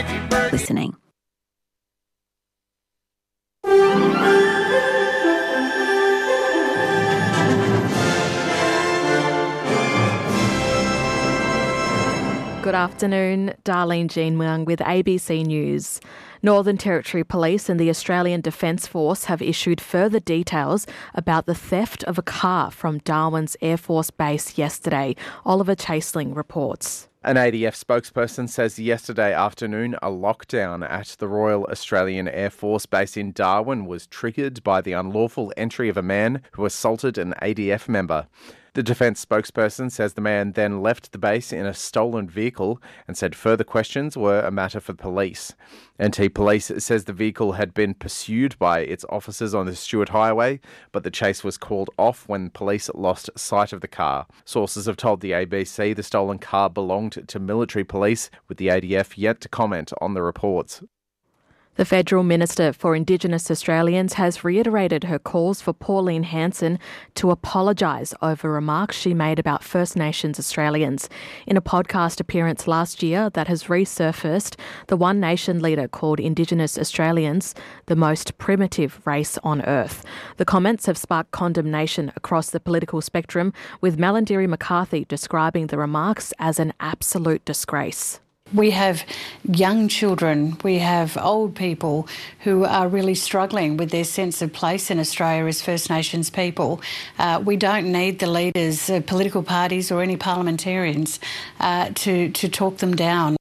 listening. Good afternoon, Darlene Jean Muang with ABC News. Northern Territory Police and the Australian Defence Force have issued further details about the theft of a car from Darwin's Air Force Base yesterday. Oliver Chaseling reports. An ADF spokesperson says yesterday afternoon a lockdown at the Royal Australian Air Force Base in Darwin was triggered by the unlawful entry of a man who assaulted an ADF member. The Defence spokesperson says the man then left the base in a stolen vehicle and said further questions were a matter for police. NT Police says the vehicle had been pursued by its officers on the Stuart Highway, but the chase was called off when police lost sight of the car. Sources have told the ABC the stolen car belonged to military police, with the ADF yet to comment on the reports. The Federal Minister for Indigenous Australians has reiterated her calls for Pauline Hanson to apologise over remarks she made about First Nations Australians. In a podcast appearance last year that has resurfaced, the One Nation leader called Indigenous Australians the most primitive race on earth. The comments have sparked condemnation across the political spectrum, with Malarndirri McCarthy describing the remarks as an absolute disgrace. We have young children, we have old people who are really struggling with their sense of place in Australia as First Nations people. We don't need the leaders, political parties or any parliamentarians to talk them down.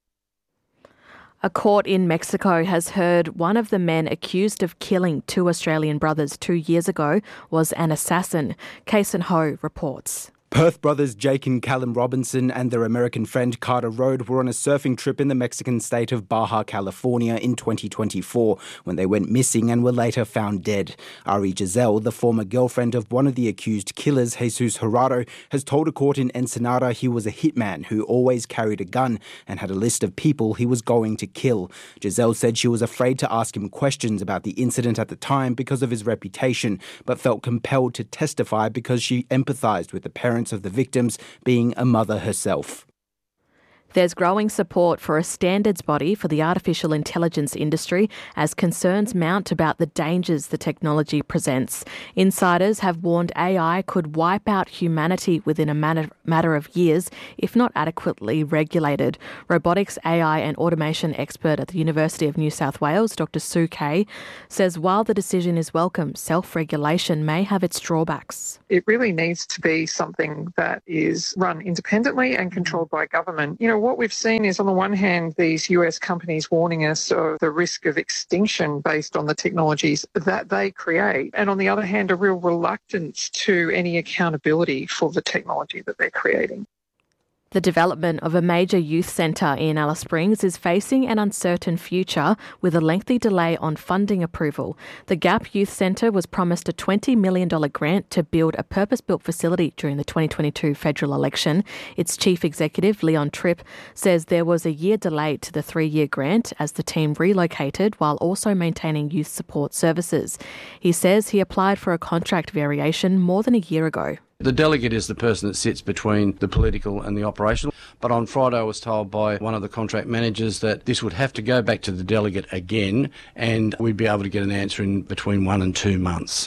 A court in Mexico has heard one of the men accused of killing two Australian brothers 2 years ago was an assassin. Kason Ho reports. Perth brothers Jake and Callum Robinson and their American friend Carter Rode were on a surfing trip in the Mexican state of Baja California in 2024 when they went missing and were later found dead. Ari Giselle, the former girlfriend of one of the accused killers, Jesus Gerardo, has told a court in Ensenada he was a hitman who always carried a gun and had a list of people he was going to kill. Giselle said she was afraid to ask him questions about the incident at the time because of his reputation, but felt compelled to testify because she empathised with the parents of the victims, being a mother herself. There's growing support for a standards body for the artificial intelligence industry as concerns mount about the dangers the technology presents. Insiders have warned AI could wipe out humanity within a matter of years if not adequately regulated. Robotics, AI and automation expert at the University of New South Wales, Dr. Sue Kay, says while the decision is welcome, self-regulation may have its drawbacks. It really needs to be something that is run independently and controlled by government. What we've seen is, on the one hand, these US companies warning us of the risk of extinction based on the technologies that they create, and on the other hand, a real reluctance to any accountability for the technology that they're creating. The development of a major youth centre in Alice Springs is facing an uncertain future with a lengthy delay on funding approval. The Gap Youth Centre was promised a $20 million grant to build a purpose-built facility during the 2022 federal election. Its chief executive, Leon Tripp, says there was a year delay to the 3-year grant as the team relocated while also maintaining youth support services. He says he applied for a contract variation more than a year ago. The delegate is the person that sits between the political and the operational. But on Friday I was told by one of the contract managers that this would have to go back to the delegate again and we'd be able to get an answer in between 1 and 2 months.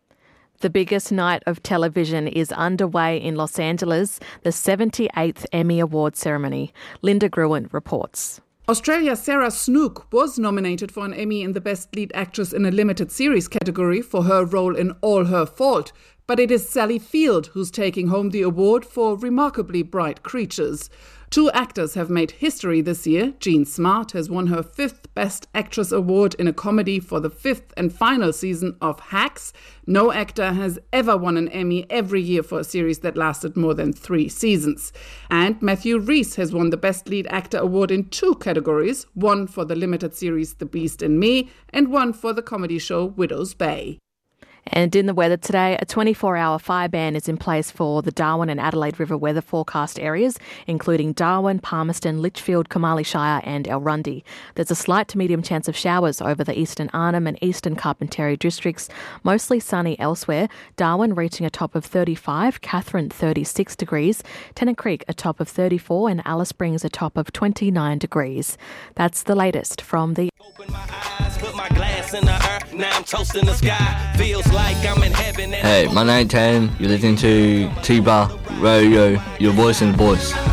The biggest night of television is underway in Los Angeles, the 78th Emmy Award ceremony. Linda Gruen reports. Australia's Sarah Snook was nominated for an Emmy in the Best Lead Actress in a Limited Series category for her role in All Her Fault. But it is Sally Field who's taking home the award for Remarkably Bright Creatures. 2 actors have made history this year. Jean Smart has won her 5th Best Actress award in a comedy for the 5th and final season of Hacks. No actor has ever won an Emmy every year for a series that lasted more than 3 seasons. And Matthew Rhys has won the Best Lead Actor award in 2 categories, one for the limited series The Beast in Me and one for the comedy show Widow's Bay. And in the weather today, a 24-hour fire ban is in place for the Darwin and Adelaide River weather forecast areas, including Darwin, Palmerston, Litchfield, Kamali Shire and Elrundy. There's a slight to medium chance of showers over the eastern Arnhem and eastern Carpentaria districts, mostly sunny elsewhere. Darwin reaching a top of 35, Katherine 36 degrees, Tennant Creek a top of 34 and Alice Springs a top of 29 degrees. That's the latest from the... Put my glass in the earth, now I'm toasting the sky. Feels like I'm in heaven. Hey, my name's Tam. You're listening to T-Bar Radio, your voice and voice.